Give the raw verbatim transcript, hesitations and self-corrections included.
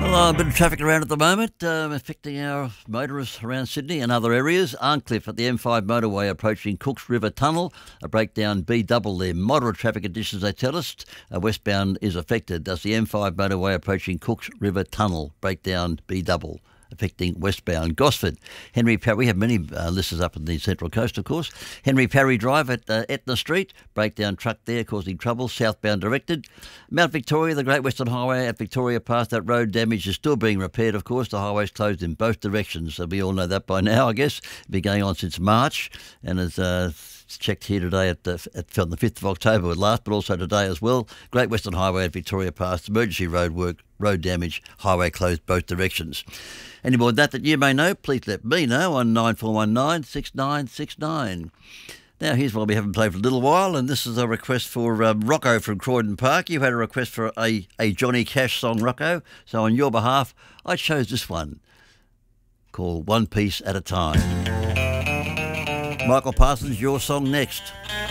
Well, a bit of traffic around at the moment, um, affecting our motorists around Sydney and other areas. Arncliffe at the M five motorway approaching Cooks River Tunnel. A breakdown B double there. Moderate traffic conditions, they tell us. Uh, westbound is affected. That's the M five motorway approaching Cooks River Tunnel. Breakdown B double. Affecting westbound Gosford. Henry Parry, we have many uh, listeners up in the Central Coast, of course. Henry Parry Drive at uh, Etna Street, breakdown truck there causing trouble, southbound directed. Mount Victoria, the Great Western Highway at Victoria Pass, that road damage is still being repaired, of course. The highway's closed in both directions, so we all know that by now, I guess. It's been going on since March, and as uh, checked here today at the, at on the fifth of October at last, but also today as well. Great Western Highway at Victoria Pass, emergency road work, road damage, highway closed both directions. Any more than that that you may know, please let me know on nine four one nine, six nine six nine. Now, here's one we haven't played for a little while, and this is a request for um, Rocco from Croydon Park. You had a request for a, a Johnny Cash song, Rocco, so on your behalf, I chose this one, called One Piece at a Time. Michael Parsons, your song next.